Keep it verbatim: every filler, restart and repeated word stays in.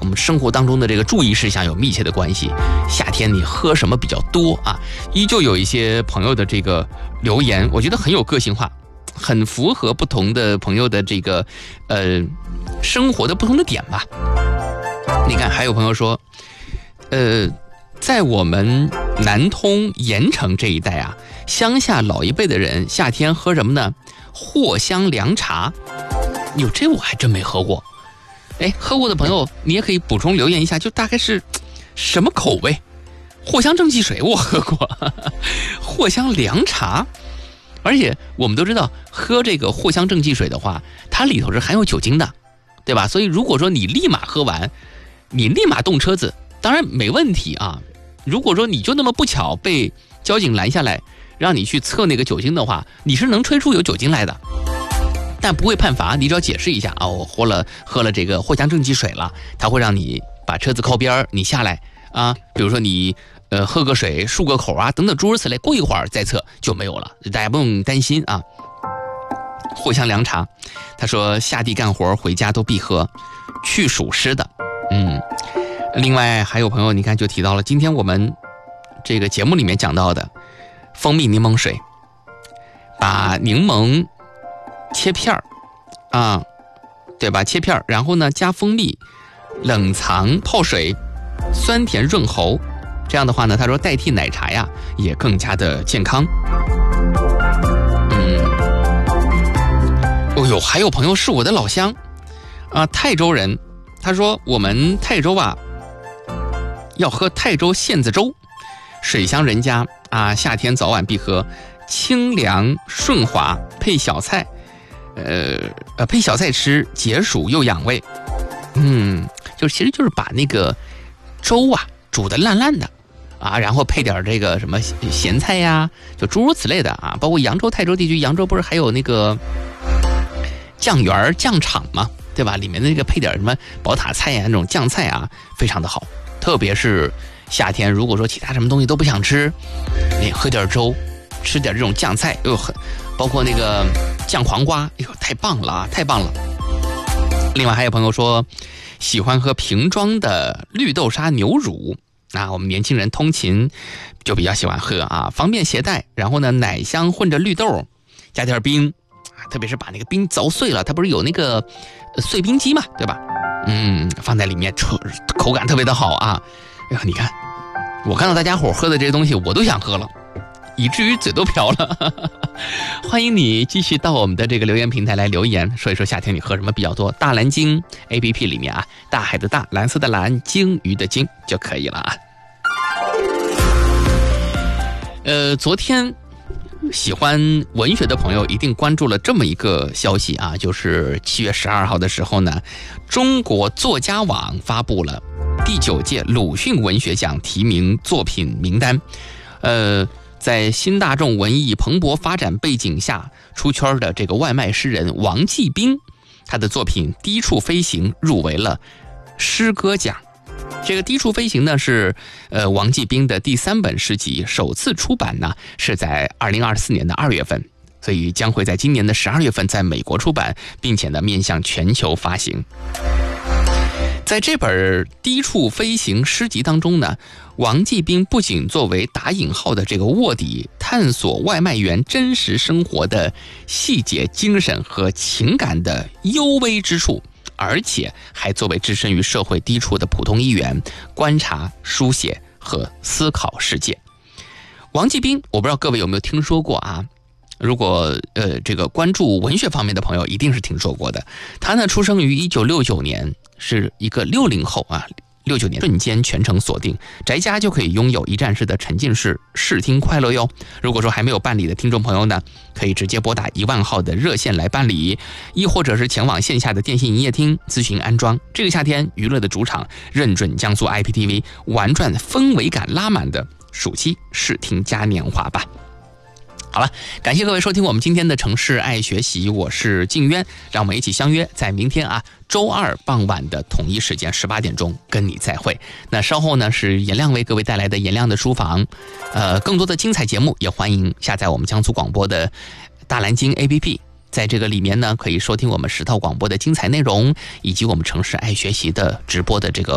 们生活当中的这个注意事项有密切的关系。夏天你喝什么比较多啊？依旧有一些朋友的这个留言，我觉得很有个性化，很符合不同的朋友的这个呃生活的不同的点吧。你看，还有朋友说，呃，在我们南通盐城这一带啊，乡下老一辈的人夏天喝什么呢？藿香凉茶。哟，这我还真没喝过。哎，喝过的朋友你也可以补充留言一下，就大概是什么口味？藿香正气水我喝过，藿香凉茶。而且我们都知道，喝这个藿香正气水的话，它里头是含有酒精的，对吧？所以如果说你立马喝完，你立马动车子，当然没问题啊。如果说你就那么不巧被交警拦下来，让你去测那个酒精的话，你是能吹出有酒精来的，但不会判罚。你只要解释一下啊，我喝了喝了这个藿香正气水了，他会让你把车子靠边，你下来啊，比如说你呃喝个水漱个口啊等等诸如此类，过一会儿再测就没有了，大家不用担心啊。藿香凉茶，他说下地干活回家都必喝，去暑湿的。嗯，另外还有朋友你看就提到了今天我们这个节目里面讲到的蜂蜜柠檬水，把柠檬切片儿啊，对吧？切片儿，然后呢加蜂蜜，冷藏泡水，酸甜润喉。这样的话呢，他说代替奶茶呀，也更加的健康。嗯，哦呦，还有朋友是我的老乡啊，泰州人。他说我们泰州啊，要喝泰州线子粥，水乡人家啊，夏天早晚必喝，清凉顺滑，配小菜。呃呃，配小菜吃，解暑又养胃。嗯，就其实就是把那个粥啊煮得烂烂的啊，然后配点这个什么咸菜呀，就诸如此类的啊。包括扬州、泰州地区，扬州不是还有那个酱园酱厂吗？对吧？里面的那个配点什么宝塔菜呀，那种酱菜啊，非常的好。特别是夏天，如果说其他什么东西都不想吃，你喝点粥，吃点这种酱菜，哎呦很。包括那个酱黄瓜，哎呦，太棒了啊，太棒了！另外还有朋友说，喜欢喝瓶装的绿豆沙牛乳啊，我们年轻人通勤就比较喜欢喝啊，方便携带。然后呢，奶香混着绿豆，加点冰，特别是把那个冰凿碎了，它不是有那个碎冰机嘛，对吧？嗯，放在里面，口感特别的好啊！哎呀，你看，我看到大家伙喝的这些东西，我都想喝了。以至于嘴都瓢了。欢迎你继续到我们的这个留言平台来留言，说一说夏天你喝什么比较多。大蓝鲸 A P P 里面啊，大海的大，蓝色的蓝，鲸鱼的鲸就可以了啊。呃，昨天喜欢文学的朋友一定关注了这么一个消息啊，就是七月十二号的时候呢，中国作家网发布了第九届鲁迅文学奖提名作品名单。呃。在新大众文艺蓬勃发展背景下出圈的这个外卖诗人王继兵，他的作品《低处飞行》入围了诗歌奖。这个《低处飞行》呢是呃王继兵的第三本诗集，首次出版呢是在二零二四年的二月份，所以将会在今年的十二月份在美国出版，并且呢面向全球发行。在这本《低处飞行》诗集当中呢，王继兵不仅作为打引号的这个卧底，探索外卖员真实生活的细节、精神和情感的幽微之处，而且还作为置身于社会低处的普通一员，观察、书写和思考世界。王继兵，我不知道各位有没有听说过啊？如果呃这个关注文学方面的朋友一定是听说过的。他呢出生于一九六九年，是一个六零后啊。六九年瞬间全程锁定，宅家就可以拥有一站式的沉浸式视听快乐哟。如果说还没有办理的听众朋友呢，可以直接拨打一万号的热线来办理，亦或者是前往线下的电信营业厅咨询安装。这个夏天娱乐的主场，认准江苏 I P T V， 玩转氛围感拉满的暑期视听嘉年华吧。好了，感谢各位收听我们今天的城市爱学习，我是静渊，让我们一起相约在明天啊周二傍晚的统一时间十八点钟跟你再会。那稍后呢是颜亮为各位带来的颜亮的书房，呃，更多的精彩节目也欢迎下载我们江苏广播的大蓝鲸 A P P， 在这个里面呢可以收听我们十套广播的精彩内容，以及我们城市爱学习的直播的这个